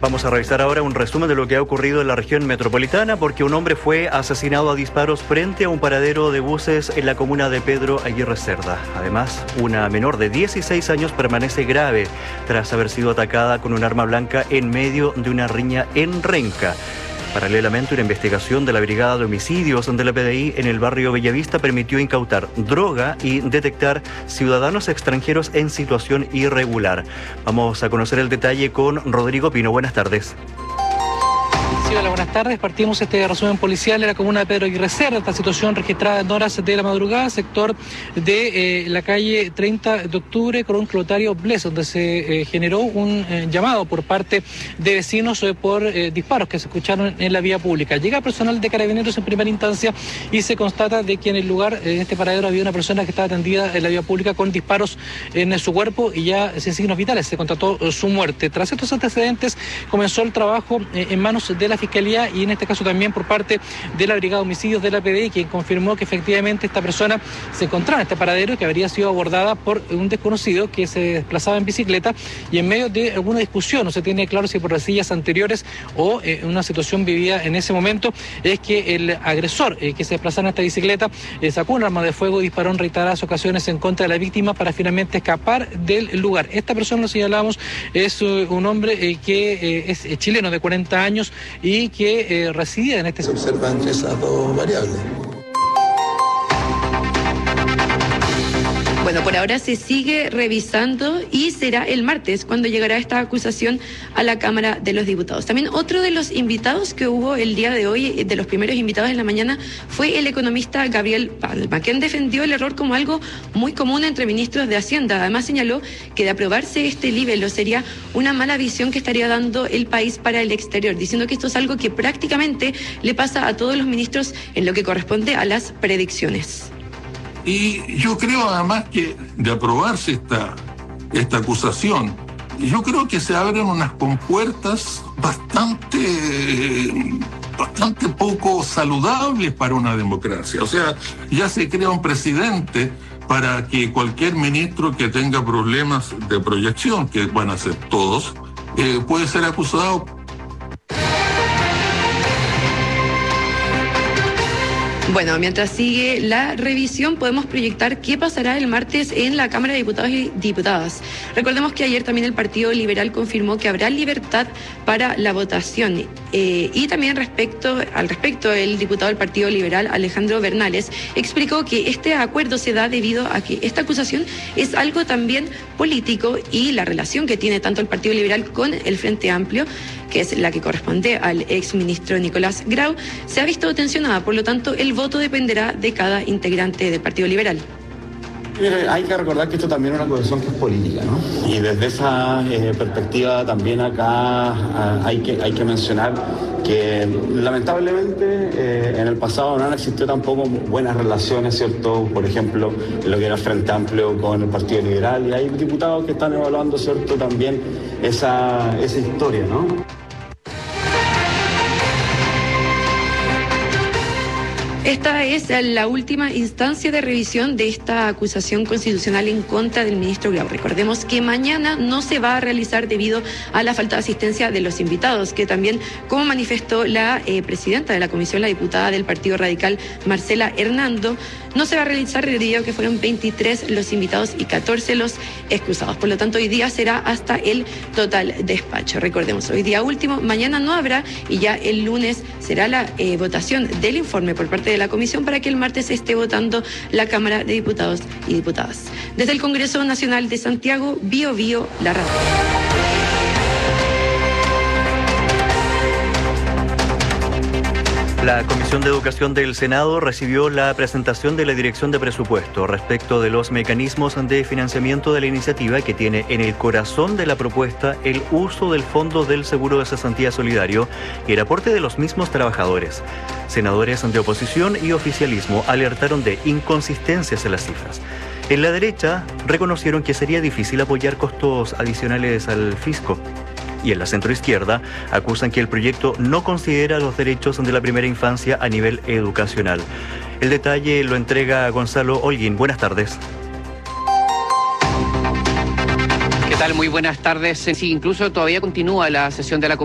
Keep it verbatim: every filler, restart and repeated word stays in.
Vamos a revisar ahora un resumen de lo que ha ocurrido en la región metropolitana, porque un hombre fue asesinado a disparos frente a un paradero de buses en la comuna de Pedro Aguirre Cerda. Además, una menor de dieciséis años permanece grave tras haber sido atacada con un arma blanca en medio de una riña en Renca. Paralelamente, una investigación de la Brigada de Homicidios de la P D I en el barrio Bellavista permitió incautar droga y detectar ciudadanos extranjeros en situación irregular. Vamos a conocer el detalle con Rodrigo Pino. Buenas tardes. Sí, hola, buenas tardes. Partimos este resumen policial en la comuna de Pedro Aguirre Cerda. Esta situación registrada en horas de la madrugada, sector de eh, la calle treinta de octubre con un clotario Bles, donde se eh, generó un eh, llamado por parte de vecinos eh, por eh, disparos que se escucharon en la vía pública. Llega personal de Carabineros en primera instancia y se constata de que en el lugar, en este paradero, había una persona que estaba atendida en la vía pública con disparos en su cuerpo y ya sin signos vitales. Se constató su muerte. Tras estos antecedentes, comenzó el trabajo eh, en manos de la Fiscalía y en este caso también por parte de la Brigada de Homicidios de la P D I, quien confirmó que efectivamente esta persona se encontraba en este paradero y que habría sido abordada por un desconocido que se desplazaba en bicicleta y en medio de alguna discusión, no se tiene claro si por resillas anteriores o eh, una situación vivida en ese momento, es que el agresor eh, que se desplazaba en esta bicicleta eh, sacó un arma de fuego y disparó en reiteradas ocasiones en contra de la víctima para finalmente escapar del lugar. Esta persona, lo señalamos, es uh, un hombre eh, que eh, es eh, chileno de cuarenta años y que eh, residía en este... Se observan esas dos variables. Bueno, por ahora se sigue revisando y será el martes cuando llegará esta acusación a la Cámara de los Diputados. También otro de los invitados que hubo el día de hoy, de los primeros invitados en la mañana, fue el economista Gabriel Palma, quien defendió el error como algo muy común entre ministros de Hacienda. Además señaló que de aprobarse este libelo sería una mala visión que estaría dando el país para el exterior, diciendo que esto es algo que prácticamente le pasa a todos los ministros en lo que corresponde a las predicciones. Y yo creo además que de aprobarse esta, esta acusación, yo creo que se abren unas compuertas bastante, bastante poco saludables para una democracia. O sea, ya se crea un precedente para que cualquier ministro que tenga problemas de proyección, que van a ser todos, eh, puede ser acusado. Bueno, mientras sigue la revisión, podemos proyectar qué pasará el martes en la Cámara de Diputados y Diputadas. Recordemos que ayer también el Partido Liberal confirmó que habrá libertad para la votación. Eh, y también respecto al respecto, el diputado del Partido Liberal, Alejandro Bernales, explicó que este acuerdo se da debido a que esta acusación es algo también político y la relación que tiene tanto el Partido Liberal con el Frente Amplio, que es la que corresponde al exministro Nicolás Grau, se ha visto tensionada. Por lo tanto, el voto dependerá de cada integrante del Partido Liberal. Mire, hay que recordar que esto también es una acusación que es política, ¿no? Y desde esa eh, perspectiva también acá ah, hay, que, hay que mencionar que lamentablemente eh, en el pasado no han existido tampoco buenas relaciones, ¿cierto? Por ejemplo, en lo que era el Frente Amplio con el Partido Liberal, y hay diputados que están evaluando, ¿cierto?, también esa, esa historia, ¿no? Esta es la última instancia de revisión de esta acusación constitucional en contra del ministro Grau. Recordemos que mañana no se va a realizar debido a la falta de asistencia de los invitados, que también, como manifestó la eh, presidenta de la comisión, la diputada del Partido Radical, Marcela Hernando, no se va a realizar debido a que fueron veintitrés los invitados y catorce los excusados. Por lo tanto, hoy día será hasta el total despacho. Recordemos, hoy día último, mañana no habrá y ya el lunes será la eh, votación del informe por parte de la comisión para que el martes esté votando la Cámara de Diputados y Diputadas. Desde el Congreso Nacional de Santiago, Bio Bio, la radio. La Comisión de Educación del Senado recibió la presentación de la Dirección de Presupuesto respecto de los mecanismos de financiamiento de la iniciativa, que tiene en el corazón de la propuesta el uso del Fondo del Seguro de Cesantía Solidario y el aporte de los mismos trabajadores. Senadores de oposición y oficialismo alertaron de inconsistencias en las cifras. En la derecha reconocieron que sería difícil apoyar costos adicionales al fisco. Y en la centroizquierda acusan que el proyecto no considera los derechos de la primera infancia a nivel educacional. El detalle lo entrega Gonzalo Holguín. Buenas tardes. ¿Qué tal? Muy buenas tardes. Sí, incluso todavía continúa la sesión de la